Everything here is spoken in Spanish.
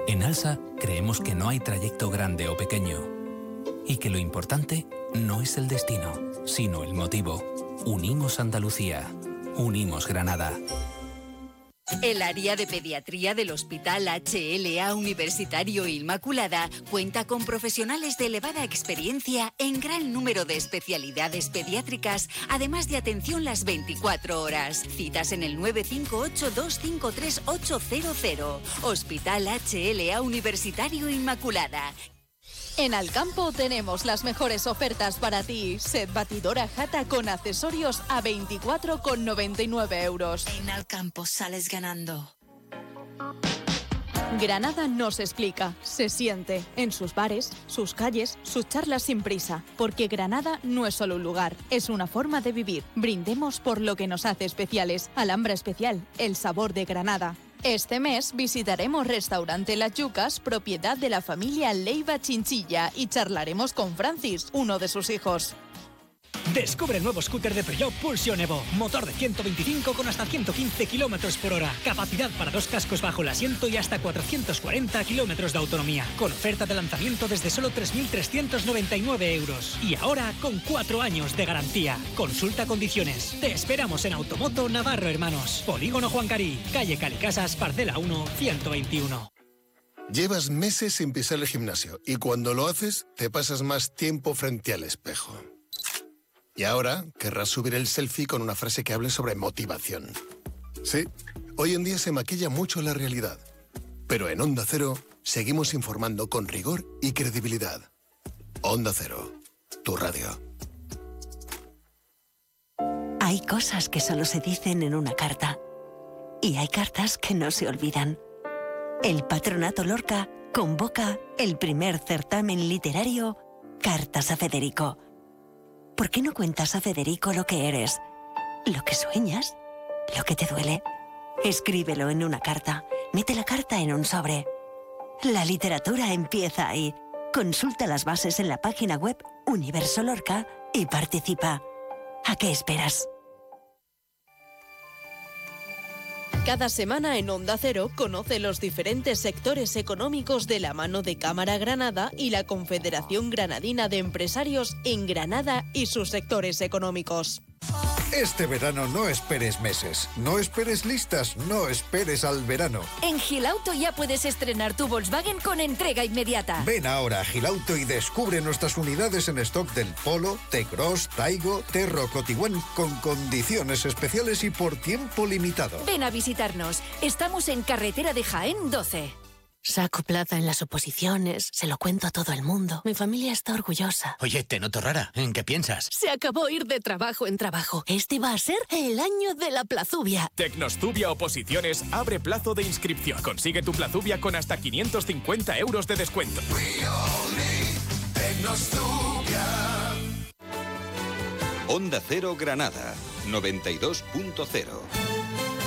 En ALSA creemos que no hay trayecto grande o pequeño y que lo importante no es el destino, sino el motivo. Unimos Andalucía. Unimos Granada. El área de pediatría del Hospital HLA Universitario Inmaculada cuenta con profesionales de elevada experiencia en gran número de especialidades pediátricas, además de atención las 24 horas. Citas en el 958-253-800. Hospital HLA Universitario Inmaculada. En Alcampo tenemos las mejores ofertas para ti. Set batidora Jata con accesorios a 24,99 euros. En Alcampo sales ganando. Granada nos explica, se siente en sus bares, sus calles, sus charlas sin prisa. Porque Granada no es solo un lugar, es una forma de vivir. Brindemos por lo que nos hace especiales. Alhambra Especial, el sabor de Granada. Este mes visitaremos Restaurante Las Yucas, propiedad de la familia Leiva Chinchilla, y charlaremos con Francis, uno de sus hijos. Descubre el nuevo scooter de Peugeot Pulsion Evo. Motor de 125 con hasta 115 km por hora. Capacidad para 2 cascos bajo el asiento y hasta 440 km de autonomía. Con oferta de lanzamiento desde solo 3.399 euros. Y ahora con 4 años de garantía. Consulta condiciones. Te esperamos en Automoto Navarro Hermanos. Polígono Juan Carí. Calle Calicasas, parcela 1, 121. Llevas meses sin pisar el gimnasio y cuando lo haces te pasas más tiempo frente al espejo. Y ahora querrás subir el selfie con una frase que hable sobre motivación. Sí, hoy en día se maquilla mucho la realidad. Pero en Onda Cero seguimos informando con rigor y credibilidad. Onda Cero, tu radio. Hay cosas que solo se dicen en una carta. Y hay cartas que no se olvidan. El Patronato Lorca convoca el primer certamen literario Cartas a Federico. ¿Por qué no cuentas a Federico lo que eres? ¿Lo que sueñas? ¿Lo que te duele? Escríbelo en una carta. Mete la carta en un sobre. La literatura empieza ahí. Consulta las bases en la página web Universo Lorca y participa. ¿A qué esperas? Cada semana en Onda Cero conoce los diferentes sectores económicos de la mano de Cámara Granada y la Confederación Granadina de Empresarios en Granada y sus sectores económicos. Este verano no esperes meses, no esperes listas, no esperes al verano. En Gilauto ya puedes estrenar tu Volkswagen con entrega inmediata. Ven ahora a Gilauto y descubre nuestras unidades en stock del Polo, T-Cross, Taigo, T-Roc, Tiguan con condiciones especiales y por tiempo limitado. Ven a visitarnos. Estamos en Carretera de Jaén 12. Saco plaza en las oposiciones, se lo cuento a todo el mundo. Mi familia está orgullosa. Oye, te noto rara. ¿En qué piensas? Se acabó ir de trabajo en trabajo. Este va a ser el año de la plazubia. Tecnostubia Oposiciones abre plazo de inscripción. Consigue tu plazubia con hasta 550 euros de descuento. Onda Cero Granada, 92.0.